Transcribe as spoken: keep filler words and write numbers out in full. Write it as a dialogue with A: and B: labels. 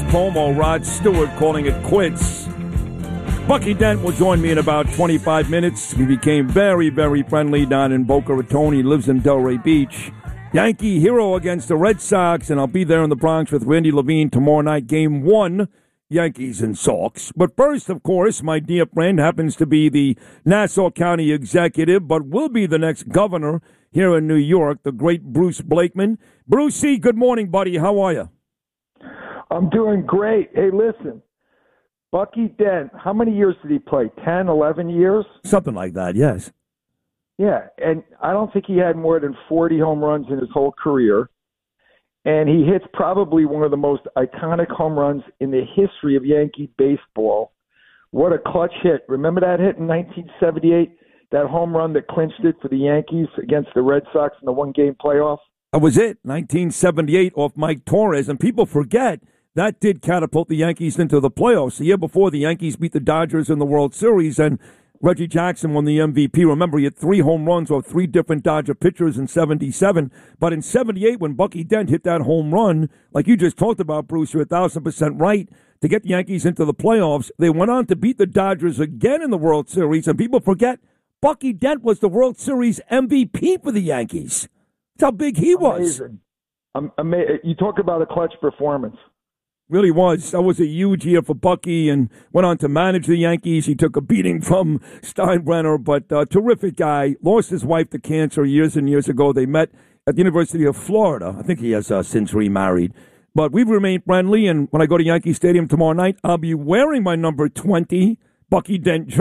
A: Como, Rod Stewart calling it quits. Bucky Dent will join me in about twenty-five minutes. We became very, very friendly down in Boca Raton. He lives in Delray Beach. Yankee hero against the Red Sox, and I'll be there in the Bronx with Randy Levine tomorrow night, game one, Yankees and Sox. But first, of course, my dear friend happens to be the Nassau County executive, but will be the next governor here in New York, the great Bruce Blakeman. Brucey, good morning, buddy. How are you?
B: I'm doing great. Hey, listen, Bucky Dent, how many years did he play? ten, eleven years?
A: Something like that, yes.
B: Yeah, and I don't think he had more than forty home runs in his whole career. And he hits probably one of the most iconic home runs in the history of Yankee baseball. What a clutch hit. Remember that hit in nineteen seventy-eight, that home run that clinched it for the Yankees against the Red Sox in the one-game playoff?
A: That was it, nineteen seventy-eight off Mike Torres. And people forget that did catapult the Yankees into the playoffs. The year before, the Yankees beat the Dodgers in the World Series, and Reggie Jackson won the M V P. Remember, he had three home runs off three different Dodger pitchers in seventy-seven. But in seventy-eight, when Bucky Dent hit that home run, like you just talked about, Bruce, you're one thousand percent right, to get the Yankees into the playoffs, they went on to beat the Dodgers again in the World Series. And people forget, Bucky Dent was the World Series M V P for the Yankees. That's how big he was.
B: Amazing. Um, ama- you talk about a clutch performance.
A: Really was. That was a huge year for Bucky, and went on to manage the Yankees. He took a beating from Steinbrenner, but a terrific guy. Lost his wife to cancer years and years ago. They met at the University of Florida. I think he has uh, since remarried. But we've remained friendly, and when I go to Yankee Stadium tomorrow night, I'll be wearing my number twenty, Bucky Dent